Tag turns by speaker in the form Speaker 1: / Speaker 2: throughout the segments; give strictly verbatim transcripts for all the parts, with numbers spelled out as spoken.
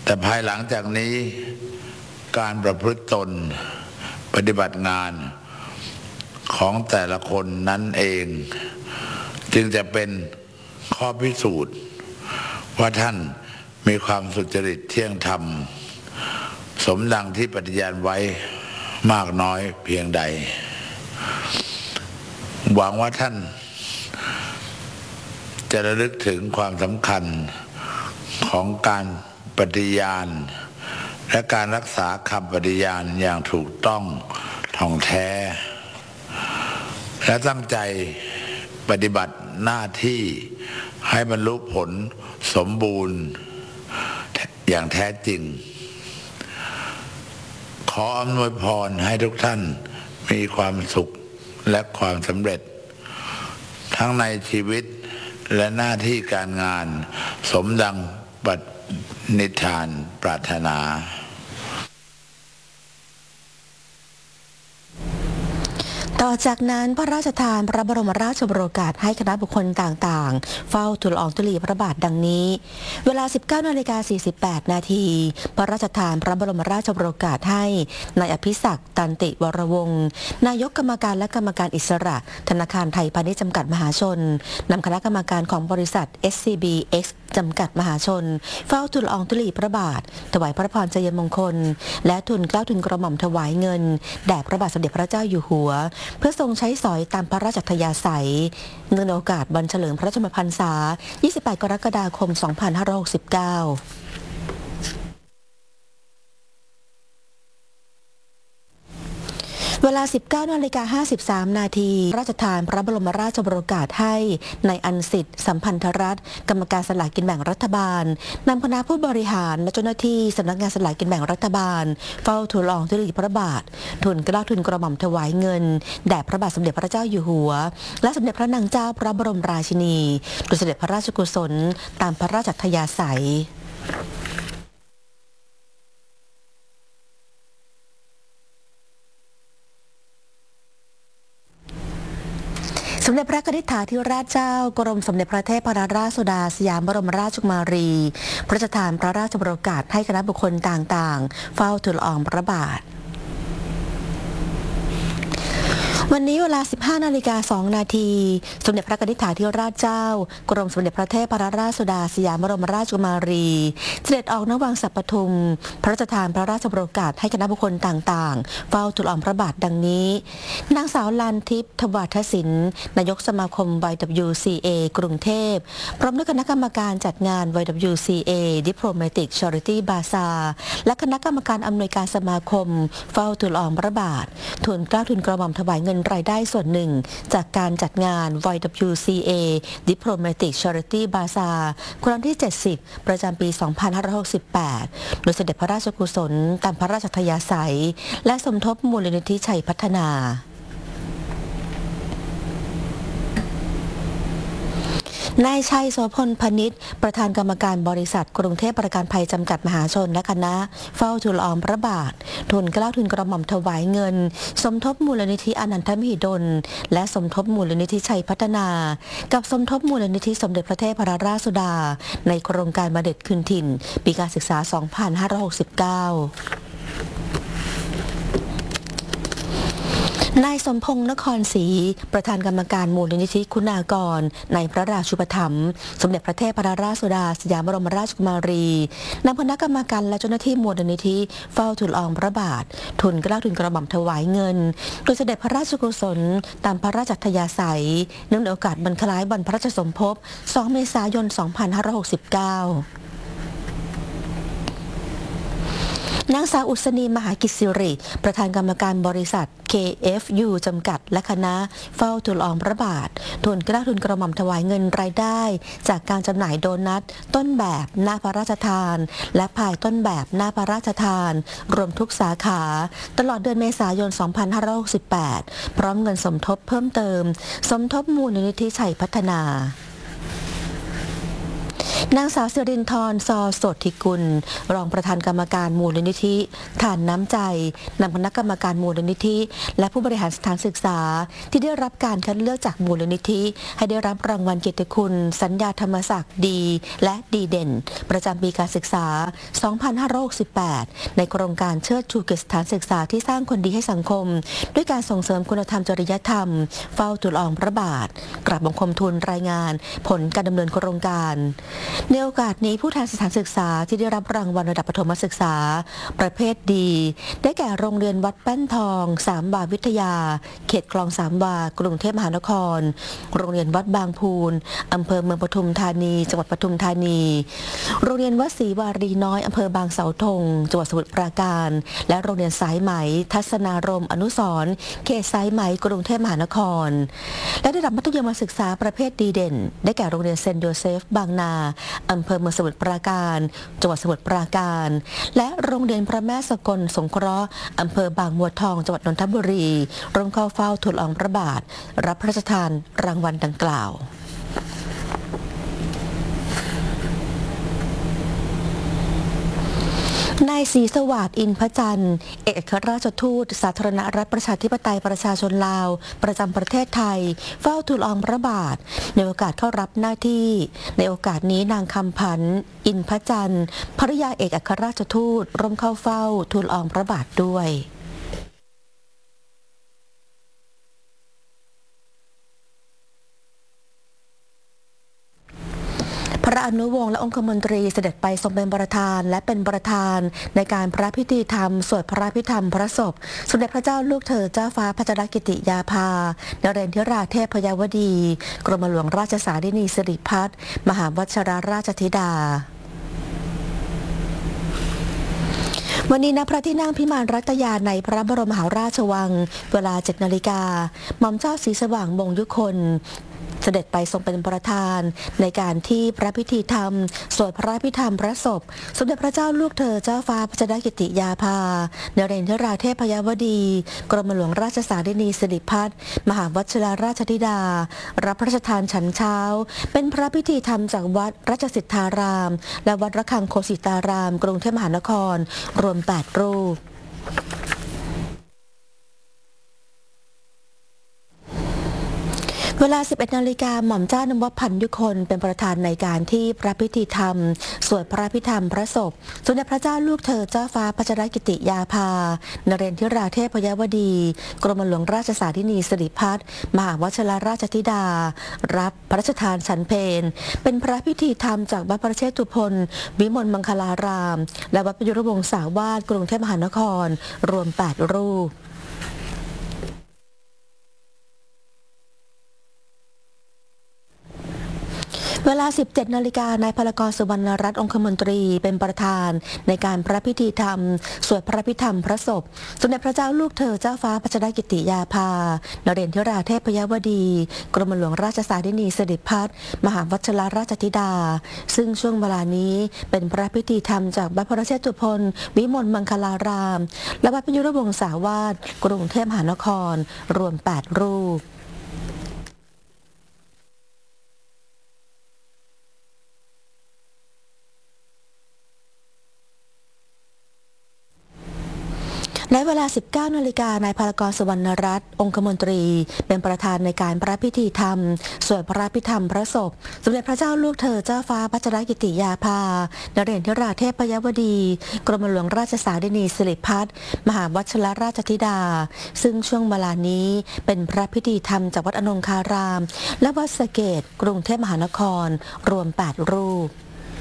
Speaker 1: แต่ภายหลังจากนี้การประพฤติตนปฏิบัติงานของแต่ละคนนั้นเองจึงจะเป็นข้อพิสูจน์ว่าท่านมีความสุจริตเที่ยงธรรมสมดังที่ปฏิญาณไว้มากน้อยเพียงใดหวังว่าท่านจะระลึกถึงความสำคัญของการปฏิญาณและการรักษาคำปฏิญาณอย่างถูกต้องท่องแท้และตั้งใจปฏิบัติหน้าที่ให้บรรลุผลสมบูรณ์อย่างแท้จริงขออำนวยพรให้ทุกท่านมีความสุขและความสำเร็จทั้งในชีวิตและหน้าที่การงานสมดังปณิธานปรารถนา
Speaker 2: ต่อจากนั้นพระราชทานพระบรมราชโองการให้คณะบุคคลต่างๆเฝ้าทูลละอองธุลีพระบาทดังนี้เวลา สิบเก้านาฬิกาสี่สิบแปด นาทีพระราชทานพระบรมราชโองการให้นายอภิศักดิ์ตันติวรวงศ์นายกกรรมการและกรรมการอิสระธนาคารไทยพาณิชย์จำกัดมหาชนนำคณะกรรมการของบริษัท เอส ซี บี เอ็กซ์ จำกัดมหาชนเฝ้าทูลละอองธุลีพระบาทถวายพระพรชัยมงคลและทูลเกล้าทูลกระหม่อมถวายเงินแด่พระบาทสมเด็จพระเจ้าอยู่หัวเพื่อทรงใช้สอยตามพระราชอัธยาศัยเนื่องในโอกาสวันเฉลิมพระชนมพรรษา ยี่สิบแปด กรกฎาคม สองพันห้าร้อยหกสิบเก้าเวลา สิบเก้านาฬิกาห้าสิบสาม นาทีราชทานพระบรมราชโองการให้นายอันสิทธิ์สัมพันธรัตน์กรรมการสลากกินแบ่งรัฐบาลนำคณะผู้บริหารและเจ้าหน้าที่สำนักงานสลากกินแบ่งรัฐบาลเฝ้าทูลละอองธุลีพระบาททูลเกล้าทูลกระหม่อมถวายเงินแด่พระบาทสมเด็จพระเจ้าอยู่หัวและสมเด็จพระนางเจ้าพระบรมราชินีโดยเสด็จพระราชกุศลตามพระราชอัธยาศัยสมเด็จพระนิธิถาธิราชเจ้ากรมสมเด็จพระเทพรัตนราชสุดาสยามบรมราชกุมารีพระราชทานพระราชโองการให้คณะบุคคลต่างๆเฝ้าทูลละอองพระบาทวันนี้เวลา สิบห้านาฬิกาสอง นาทีสมเด็จพระนิธิถาธิราชเจ้ากรมสมเด็จพระเทพรัตนราชสุดาสยามบรมราชกุมารีเสด็จออกณวังสัปทุมพระราชทานพระราชโองการให้คณะบุคคลต่างๆเฝ้าทูลละอองพระบาทดังนี้นางสาวลานทิพย์ทวัฒศิลป์นายกสมาคม วาย ดับเบิลยู ซี เอ กรุงเทพพร้อมด้วยคณะกรรมการจัดงาน วาย ดับเบิลยู ซี เอ Diplomatic Charity Bazaar และคณะกรรมการอำนวยการสมาคมเฝ้าทูลละอองพระบาททูลเกล้าทูลกระหม่อมถวายเงินรายได้ส่วนหนึ่งจากการจัดงาน วาย ดับเบิลยู ซี เอ Diplomatic Charity Bazaar ครั้งที่ เจ็ดสิบ ประจำปี สองพันห้าร้อยหกสิบแปด โดยเสด็จพระราชกุศลตามพระราชอัธยาศัยและสมทบมูลนิธิชัยพัฒนานายชัยโสพลพนิชประธานกรรมการบริษัทกรุงเทพประกันภัยจำกัดมหาชนและคณะเฝ้าทูลละอองพระบาททูลเกล้าทูลกระหม่อมถวายเงินสมทบมูลนิธิอนันทมหิดลและสมทบมูลนิธิชัยพัฒนากับสมทบมูลนิธิสมเด็จพระเทพรัตนราชสุดาในโครงการบำเหน็จคืนถิ่นปีการศึกษา สองพันห้าร้อยหกสิบเก้านายสมพงษ์นครศรีประธานกรรมการมูลนิธิคุณากรในพระราชูปถัมภ์สมเด็จพระเทพรัตนราชสุดาสยามบรมราชกุมารีนำคณะกรรมการและเจ้าหน้าที่มูลนิธิเฝ้าทูลละอองพระบาททูลเกล้าทูลกระหม่อมถวายเงินโดยเสด็จพระราชกุศลตามพระราชอัธยาศัยเนื่องในโอกาสวันคล้ายวันพระราชสมภพ สอง เมษายน สองพันห้าร้อยหกสิบเก้านางสาวอุศนีมหากิจสิริประธานกรรมการบริษัท เค เอฟ ยู จำกัดและคณะเฝ้าทูลละอองพระบาททูลเกล้าทูลกระหม่อมถวายเงินรายได้จากการจำหน่ายโดนัทต้นแบบหน้าพระราชทานและพายต้นแบบหน้าพระราชทานรวมทุกสาขาตลอดเดือนเมษายน สองพันห้าร้อยหกสิบแปดพร้อมเงินสมทบเพิ่มเติมสมทบมูลนิธิชัยพัฒนานางสาวสิรินทร์ ซอ โสธิกุลรองประธานกรรมการมูลนิธิทานน้ำใจนำคณะกรรมการมูลนิธิและผู้บริหารสถานศึกษาที่ได้รับการคัดเลือกจากมูลนิธิให้ได้รับรางวัลเกียรติคุณสัญญาธรรมศักดิ์ดีและดีเด่นประจำปีการศึกษา สองพันห้าร้อยหกสิบแปด ในโครงการเชิดชูเกียรติสถานศึกษาที่สร้างคนดีให้สังคมด้วยการส่งเสริมคุณธรรมจริยธรรมเฝ้าทูลละอองพระบาทกราบบังคมทูลรายงานผลการดำเนินโครงการในโอกาสนี้ผู้แทนสถานศึกษาที่ได้รับรางวัลระดับประถมศึกษาประเภทดีได้แก่โรงเรียนวัดแป้นทองสามวาวิทยาเขตคลองสามวากรุงเทพมหานครโรงเรียนวัดบางพูนอำเภอเมืองปทุมธานีจังหวัดปทุมธานีโรงเรียนวัดศรีวารีน้อยอำเภอบางเสาธงจังหวัดสมุทรปราการและโรงเรียนสายไหมทัศนารมณ์อนุสรณ์เขตสายไหมกรุงเทพมหานครและระดับมัธยมศึกษาประเภทดีเด่นได้แก่โรงเรียนเซนต์โยเซฟบางนาอำเภอเมืองสมุทรปราการจังหวัดสมุทรปราการและโรงเรียนพระแม่สกลสงเคราะห์อำเภอบางบัวทองจังหวัดนนทบุรีร่วมเข้าเฝ้าทูลละอองพระบาทรับพระราชทานรางวัลดังกล่าวนายศรีสวัสดิ์อินทร์พระจันทร์เอกอัครราชทูตสาธารณรัฐประชาธิปไตยประชาชนลาวประจำประเทศไทยเฝ้าทูลละอองพระบาทในโอกาสเข้ารับหน้าที่ในโอกาสนี้นางคำผันอินทร์พระจันทร์ภริยาเอกอัครราชทูตร่วมเข้าเฝ้าทูลละอองพระบาทด้วยพระอนุวงศ์และองคมนตรีเสด็จไปทรงเป็นประธานและเป็นประธานในการพระพิธีธรรมสวดพระพิธรรมพระศพสมเด็จพระเจ้าลูกเธอเจ้าฟ้าพัชรกิติยาภานเรนทิราเทพยวดีกรมหลวงราชสารินีสิริพัฒน์มหาวชิรราชธิดาวันนี้ณพระที่นั่งพิมานรัตยาในพระบรมมหาราชวังเวลา เจ็ดนาฬิกาหม่อมเจ้าศรีสว่างมงยุคนเสด็จไปทรงเป็นประธานในการที่พระพิธีธรรมสวดพระพิธรรมพระศพสมเด็จพระเจ้าลูกเธอเจ้าฟ้าพัชรกิติยาภานเรนทิราเทพยวดีกรมหลวงราชสารินีสิริพัฒน์มหาวชิรราชธิดารับพระราชทานฉันเช้าเป็นพระพิธีธรรมจากวัดราชสิทธารามและวัดระฆังโคสิตารามกรุงเทพมหานครรวมแปดรูปเวลา สิบเอ็ดนาฬิกาหม่อมเจ้านวพันธ์ยุคนเป็นประธานในการที่พระพิธีธรรมสวดพระพิธรรมพระศพสมเด็จพระเจ้าลูกเธอเจ้าฟ้าพัชรกิติยาภานเรนทิราเทพยวดีกรมหลวงราชสารินีสิริพัฒน์มหาวชิรราชธิดารับพระราชทานฉันเพลเป็นพระพิธีธรรมจากวัดพระเชตุพนวิมลมังคลารามและวัดประยุรวงศาวาสกรุงเทพมหานครรวมแปดรูปเวลา สิบเจ็ดนาฬิกานายพลกร สุวรรณรัตน์องคมนตรีเป็นประธานในการพระพิธีธรรมสวดพระพิธรรมพระศพสมเด็จพระเจ้าลูกเธอเจ้าฟ้าพัชรกิติยาภานเรนทิราเทพยวดีกรมหลวงราชสารินีสิริพัฒน์มหาวชิรราชธิดาซึ่งช่วงเวลานี้เป็นพระพิธีธรรมจากวัดพระเชตุพนวิมลมังคลารามและวัดประยุรวงศาวาสกรุงเทพมหานครรวมแปดรูปในเวลา สิบเก้านาฬิกานายพลกร สุวรรณรัตน์องคมนตรีเป็นประธานในการพระพิธีธรรมสวดพระพิธรรมพระศพสมเด็จพระเจ้าลูกเธอเจ้าฟ้าพัชรกิติยาภานเรนทิราเทพยวดีกรมหลวงราชสารินีสิริพัฒน์มหาวชิรราชธิดาซึ่งช่วงเวลานี้เป็นพระพิธีธรรมจากวัดอนงคารามและวัดสะเกษกรุงเทพมหานครรวมแปดรูป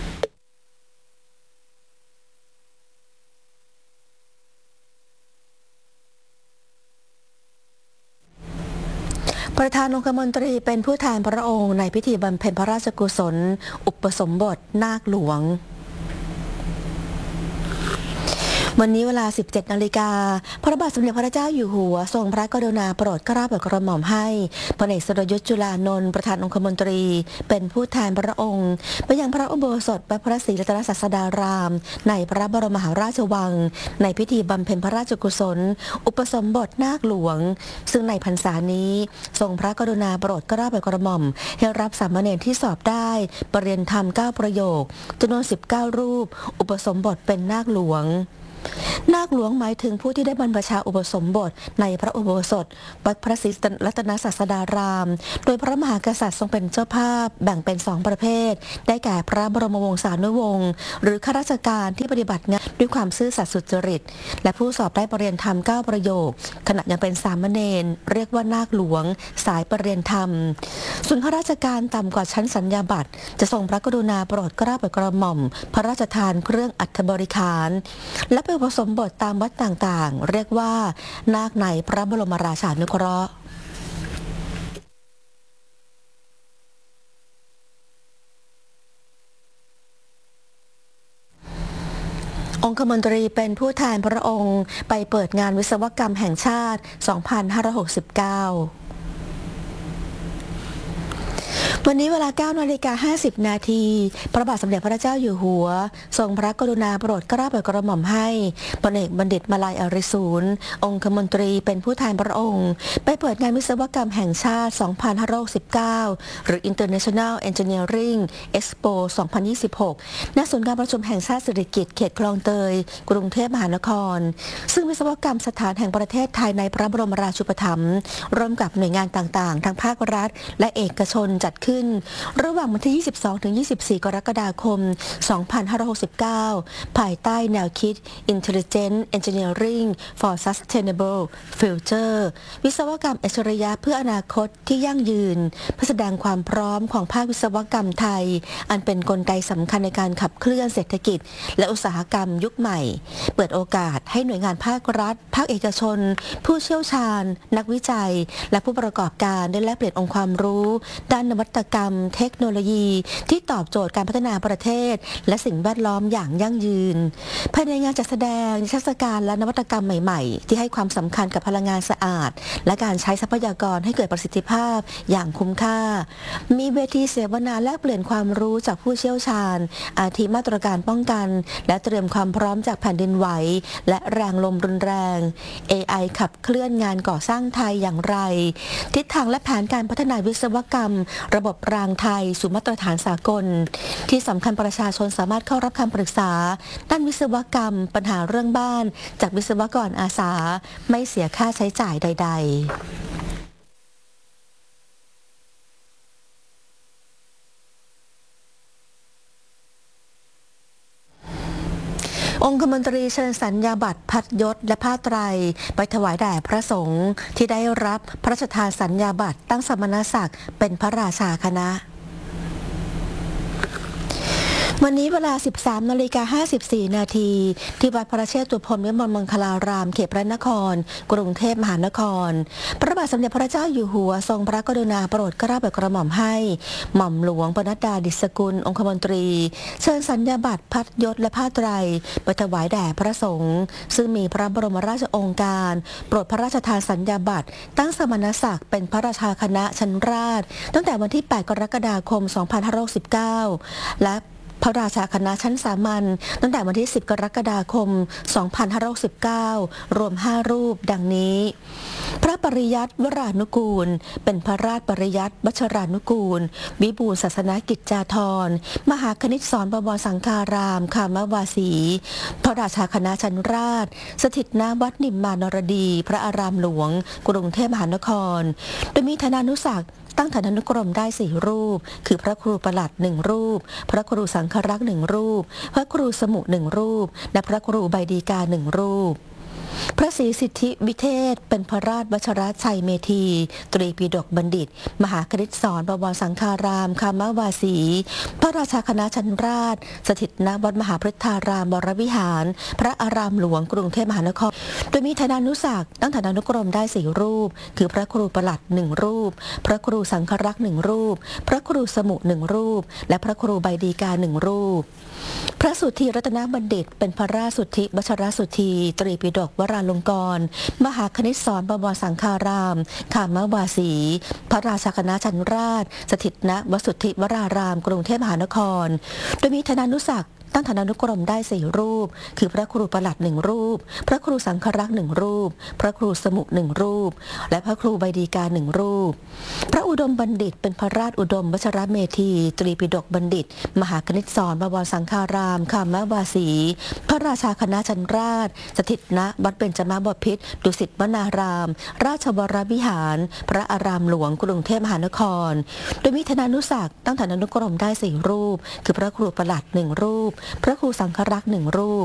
Speaker 2: ประธานองคมนตรีเป็นผู้แทนพระองค์ในพิธีบำเพ็ญพระราชกุศลอุปสมบทนาคหลวงวันนี้เวลา สิบเจ็ด นาฬิกาพระบาทสมเด็จพระเจ้าอยู่หัวทรงพระกรุณาโปรดเกล้าโปรดกระหม่อมให้พลเอกสุรยุทธ์จุลานนท์ประธานองคมนตรีเป็นผู้แทนพระองค์ไปยังพระอุโบสถวัดพระศรีรัตนศาสดารามในพระบรมมหาราชวังในพิธีบำเพ็ญพระราชกุศลอุปสมบทนาคหลวงซึ่งในพรรษานี้ทรงพระกรุณาโปรดเกล้าโปรดกระหม่อมให้รับสามเณรที่สอบได้ปรริญญาธรรมเก้าประโยคจำนวนสิบเก้ารูปอุปสมบทเป็นนาคหลวงนาคหลวงหมายถึงผู้ที่ได้บรรพชาอุปสมบทในพระอุโบสถวัดพระศรีรัตนศาสดารามโดยพระมหากษัตริย์ทรงเป็นเจ้าภาพแบ่งเป็นสองประเภทได้แก่พระบรมวงศานุวงศ์หรือข้าราชการที่ปฏิบัติงานด้วยความซื่อสัตย์สุจริตและผู้สอบได้ปรริญญาธรรมเก้าประโยคขณะยังเป็นสามเณรเรียกว่านาคหลวงสายปรริญญาธรรมส่วนข้าราชการต่ำกว่าชั้นสัญญาบัตรจะทรงพระกรุณาโปรดเกล้าโปรดกระหม่อมพระราชทานเครื่องอัฐบริขารและไปอุปสมบทตามวัดต่างๆเรียกว่านาคในพระบรมราชานุเคราะห์องคมนตรีเป็นผู้แทนพระองค์ไปเปิดงานวิศวกรรมแห่งชาติ สองพันห้าร้อยหกสิบเก้าวันนี้เวลา เก้า นาฬิกา ห้าสิบ นาทีพระบาทสมเด็จพระเจ้าอยู่หัวทรงพระกรุณาโปรดเกล้าโปรดกระหม่อมให้พลเอกบัณฑิตมาลัยอริสูรองคมนตรีเป็นผู้แทนพระองค์ไปเปิดงานวิศวกรรมแห่งชาติ สองพันห้าร้อยหกสิบเก้า หรือ International Engineering Expo สองพันยี่สิบหก ณ ศูนย์การประชุมแห่งชาติสิริกิติ์เขตคลองเตยกรุงเทพมหานครซึ่งวิศวกรรมสถานแห่งประเทศไทยในพระบรมราชูปถัมภ์ร่วมกับหน่วยงานต่างๆทั้งภาครัฐและเอกชนจัดขึ้นระหว่างวันที่ ยี่สิบสองถึงยี่สิบสี่ กรกฎาคม สองพันห้าร้อยหกสิบเก้า ภายใต้แนวคิด Intelligent Engineering for Sustainable Future วิศวกรรมอัจฉริยะเพื่ออนาคตที่ยั่งยืนเพื่อแสดงความพร้อมของภาควิศวกรรมไทยอันเป็นกลไกสำคัญในการขับเคลื่อนเศรษฐกิจและอุตสาหกรรมยุคใหม่เปิดโอกาสให้หน่วยงานภาครัฐภาคเอกชนผู้เชี่ยวชาญนักวิจัยและผู้ประกอบการได้แลกเปลี่ยนองค์ความรู้ด้านนวัตกรรมเทคโนโลยีที่ตอบโจทย์การพัฒนาประเทศและสิ่งแวดล้อมอย่างยั่งยืนภายในงานจัดแสดงนิทรรศการและนวัตกรรมใหม่ๆที่ให้ความสำคัญกับพลังงานสะอาดและการใช้ทรัพยากรให้เกิดประสิทธิภาพอย่างคุ้มค่ามีเวทีเสวนาแลกเปลี่ยนความรู้จากผู้เชี่ยวชาญอาทิมาตรการป้องกันและเตรียมความพร้อมจากแผ่นดินไหวและแรงลมรุนแรง เอ ไอ ขับเคลื่อนงานก่อสร้างไทยอย่างไรทิศทางและแผนการพัฒนาวิศวกรรมระบบรางไทยสู่มาตรฐานสากลที่สำคัญประชาชนสามารถเข้ารับคำปรึกษาด้านวิศวกรรมปัญหาเรื่องบ้านจากวิศวกรอาสาไม่เสียค่าใช้จ่ายใดๆองคมนตรีเชิญสัญญาบัตรพัดยศและผ้าไตรไปถวายแด่พระสงฆ์ที่ได้รับพระราชทานสัญญาบัตรตั้งสมณศักดิ์เป็นพระราชาคณะวันนี้เวลา สิบสาม นาฬิกา ห้าสิบสี่ นาทีที่วัดพระเชตุพนวิมลมังคลารามเขตพระนครกรุงเทพมหานครพระบาทสมเด็จพระเจ้าอยู่หัวทรงพระกรุณาโปรดเกล้าโปรดกระหม่อมให้หม่อมหลวงปนัดดาดิษกุลองคมนตรีเชิญสัญญาบัตรพัดยศและผ้าไตรไปถวายแด่พระสงฆ์ซึ่งมีพระบรมราชโองการโปรดพระราชทานสัญญาบัตรตั้งสมณศักดิ์เป็นพระราชาคณะชั้นราชตั้งแต่วันที่ แปด กรกฎาคม สองพันห้าร้อยหกสิบเก้าและพระราชาคณะชั้นสามัญตั้งแต่วันที่ สิบ กรกฎาคม สองพันห้าร้อยสิบเก้า รวม ห้า รูปดังนี้พระปริยัติวรานุกูลเป็นพระราชปริยัติวชรานุกูลวิบูลย์ศาสนกิจจาธรมหาคณิตสอนบวรสังฆารามคามวาสีพระราชาคณะชั้นราชสถิตณวัดนิมมานรดีพระอารามหลวงกรุงเทพมหานครโดยมีฐานานุศักดิ์ตั้งฐานานุกรมได้สี่รูปคือพระครูประหลัดหนึ่งรูปพระครูสังฆรักษ์หนึ่งรูปพระครูสมุหนึ่งรูปและพระครูใบดีกาหนึ่งรูปพระศรีสิทธิวิเทศเป็นพระราชวชรชัยเมธีตรีปิฎกบัณฑิตมหาคณิตสอนบวรสังฆารามคามวาสีพระราชาคณะชั้นราชสถิตณวัดมหาพฤทธารามวรวิหารพระอารามหลวงกรุงเทพมหานครโดยมีฐานานุศักดิ์ตั้งฐานานุกรมได้สี่รูปคือพระครูประหลัดหนึ่งรูปพระครูสังฆรักษ์หนึ่งรูปพระครูสมุหนึ่งรูปและพระครูใบดีกาหนึ่งรูปพระสุทธิรัตนบัณฑิตเป็นพระราชสุทธิวชรสุทธีตรีปิฎกวราลงกรณ์มหาคณิตศรบวรสังฆารามขามวาสี พระราชคณะชั้นราช สถิตณวสุทธิวรารามกรุงเทพมหานครโดยมีธนานุศักดิ์ตั้งธนานุกรมได้สี่รูปคือพระครูประหลัดหนึ่งรูปพระครูสังฆรักษ์หนึ่งรูปพระครูสมุหนึ่งรูปและพระครูใบดีกาหนึ่งรูปพระอุดมบัณฑิตเป็นพระราชอุดมวชรเมธีตรีปิฎกบัณฑิตมหาคณิตศรบวรสังฆารามขามวาสี พระราชาคณะชั้นราช สถิตณวัดเบญจมบพิตรดุสิตวนาราม ราชวรวิหาร พระอารามหลวงกรุงเทพมหานครโดยมีธนานุศักดิ์ตั้งธนานุกรมได้สี่รูปคือพระครูประหลัดหนึ่งรูปพระครูสังฆรักษ์หนึ่งรูป